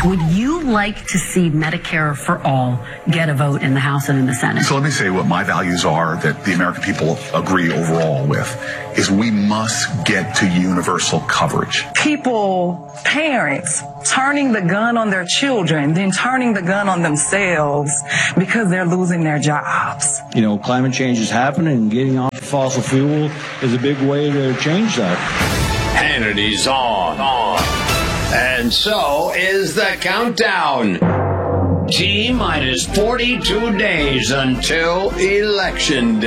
Would you like to see Medicare for all get a vote in the House and in the Senate? So let me say what my values are that the American people agree overall with, is we must get to universal coverage. People, parents, turning the gun on their children, then turning the gun on themselves because they're losing their jobs. You know, climate change is happening, and getting off fossil fuel is a big way to change that. Hannity's on. And so is the countdown. T-minus 42 days until Election Day.